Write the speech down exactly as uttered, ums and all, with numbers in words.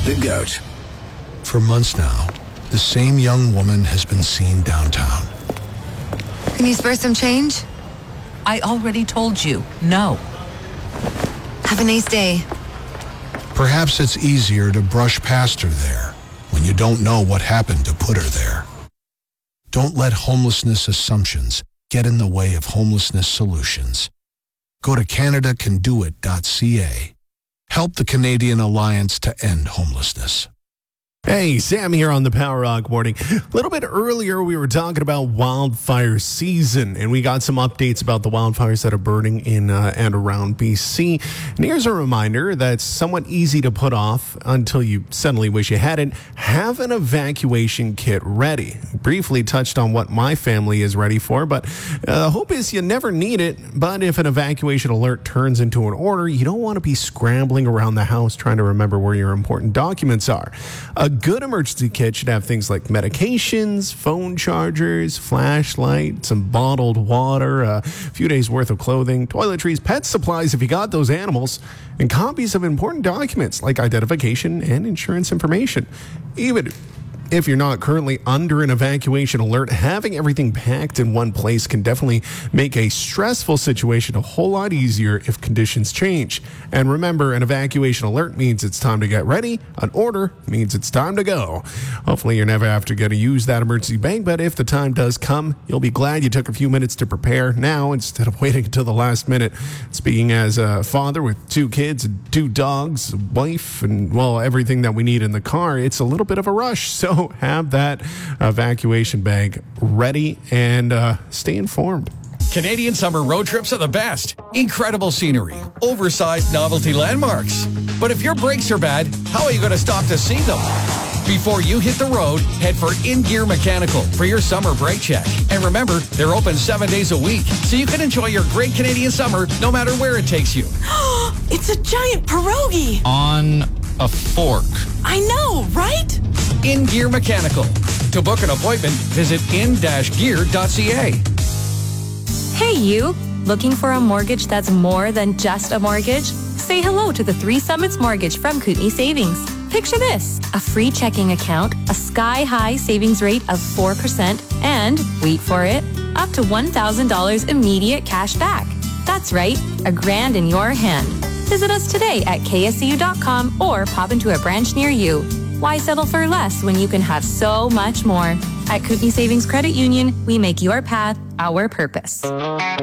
The GOAT. For months now, the same young woman has been seen downtown. Can you spare some change? I already told you, no. Have a nice day. Perhaps it's easier to brush past her there when you don't know what happened to put her there. Don't let homelessness assumptions get in the way of homelessness solutions. Go to Canada Can Do It dot C A. Help the Canadian Alliance to End Homelessness. Hey, Sam here on the Power Rock Morning. A little bit earlier, we were talking about wildfire season, and we got some updates about the wildfires that are burning in uh, and around B C. And here's a reminder that's somewhat easy to put off until you suddenly wish you hadn't. Have an evacuation kit ready. Briefly touched on what my family is ready for, but uh, the hope is you never need it. But if an evacuation alert turns into an order, you don't want to be scrambling around the house trying to remember where your important documents are. A good emergency kit should have things like medications, phone chargers, flashlight, some bottled water, a few days worth of clothing, toiletries, pet supplies if you got those animals, and copies of important documents like identification and insurance information. Even if you're not currently under an evacuation alert, having everything packed in one place can definitely make a stressful situation a whole lot easier if conditions change. And remember, an evacuation alert means it's time to get ready. An order means it's time to go. Hopefully you're never after going to use that emergency bank, but if the time does come, you'll be glad you took a few minutes to prepare now instead of waiting until the last minute. Speaking as a father with two kids and two dogs, a wife, and, well, everything that we need in the car, it's a little bit of a rush. So have that evacuation bag ready and uh, stay informed. Canadian summer road trips are the best. Incredible scenery, oversized novelty landmarks. But if your brakes are bad, how are you going to stop to see them? Before you hit the road, head for In Gear Mechanical for your summer brake check. And remember, they're open seven days a week, so you can enjoy your great Canadian summer no matter where it takes you. It's a giant pierogi! On a fork. I know, right? In Gear Mechanical. To book an appointment, visit in gear dot c a. Hey you! Looking for a mortgage that's more than just a mortgage? Say hello to the Three Summits Mortgage from Kootenay Savings. Picture this, a free checking account, a sky-high savings rate of four percent, and, wait for it, up to one thousand dollars immediate cash back. That's right, a grand in your hand. Visit us today at k s c u dot com or pop into a branch near you. Why settle for less when you can have so much more? At Kootenay Savings Credit Union, we make your path our purpose.